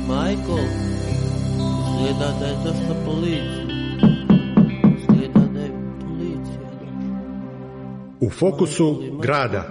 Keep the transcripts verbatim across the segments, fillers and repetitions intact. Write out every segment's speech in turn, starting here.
Majko, izgleda da je došla policija. Izgleda da je policija došla. U fokusu grada.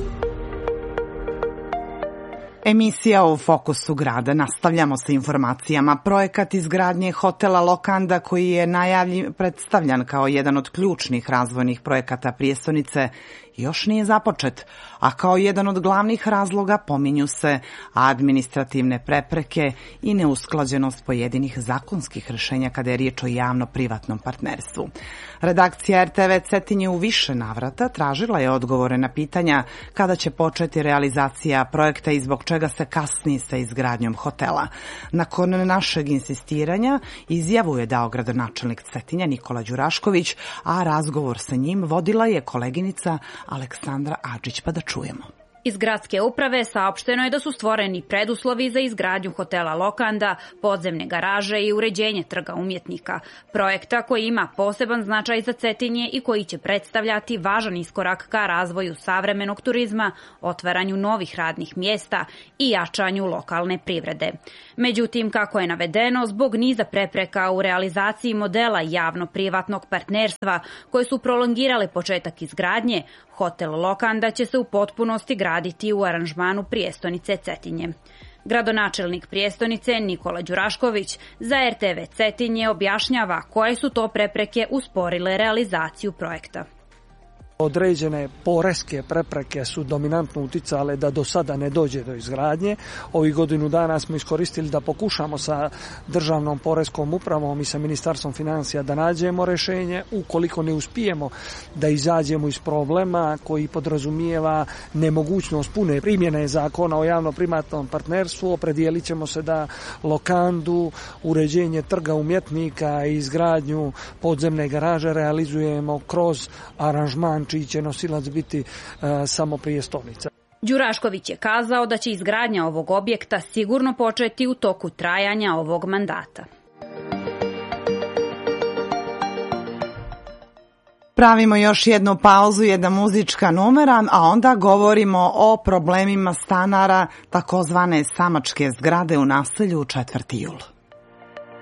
Emisija u fokusu grada. Nastavljamo sa informacijama. Projekat izgradnje hotela Lokanda, koji je najavljen, predstavljan kao jedan od ključnih razvojnih projekata prijestonice, još nije započet, a kao jedan od glavnih razloga pominju se administrativne prepreke i neusklađenost pojedinih zakonskih rješenja kada je riječ o javno-privatnom partnerstvu. Redakcija er te ve Cetinje u više navrata tražila je odgovore na pitanja kada će početi realizacija projekta i zbog čega se kasni sa izgradnjom hotela. Nakon našeg insistiranja izjavu je dao gradonačelnik Cetinja Nikola Đurašković, a razgovor sa njim vodila je koleginica Aleksandra Adžić, pa da čujemo. Iz gradske uprave saopšteno je da su stvoreni preduslovi za izgradnju hotela Lokanda, podzemne garaže i uređenje trga umjetnika. Projekta koji ima poseban značaj za Cetinje i koji će predstavljati važan iskorak ka razvoju savremenog turizma, otvaranju novih radnih mjesta i jačanju lokalne privrede. Međutim, kako je navedeno, zbog niza prepreka u realizaciji modela javno-privatnog partnerstva koje su prolongirale početak izgradnje, hotel Lokanda će se u potpunosti graditi u aranžmanu prijestonice Cetinje. Gradonačelnik prijestonice Nikola Đurašković za er te ve Cetinje objašnjava koje su to prepreke usporile realizaciju projekta. Određene poreske prepreke su dominantno uticale da do sada ne dođe do izgradnje. Ovih godinu dana smo iskoristili da pokušamo sa državnom poreskom upravom i sa Ministarstvom financija da nađemo rješenje. Ukoliko ne uspijemo da izađemo iz problema koji podrazumijeva nemogućnost pune primjene zakona o javno-privatnom partnerstvu, opredijelit ćemo se da Lokandu, uređenje trga umjetnika i izgradnju podzemne garaže realizujemo kroz aranžman čiji će nosilac biti uh, samo prijestolnica. Đurašković je kazao da će izgradnja ovog objekta sigurno početi u toku trajanja ovog mandata. Pravimo još jednu pauzu, jedna muzička numera, a onda govorimo o problemima stanara takozvane samačke zgrade u naselju četvrti jul.